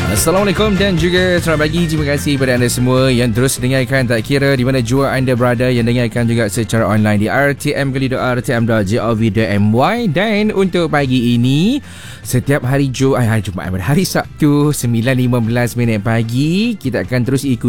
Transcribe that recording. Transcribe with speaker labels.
Speaker 1: Assalamualaikum dan juga selamat pagi. Terima kasih kepada anda semua yang terus dengarkan, tak kira di mana jua anda berada, yang dengarkan juga secara online di rtm.rtm.gov.my. Dan untuk pagi ini, setiap hari Jumaat, hari Sabtu 9.15 pagi, kita akan terus ikuti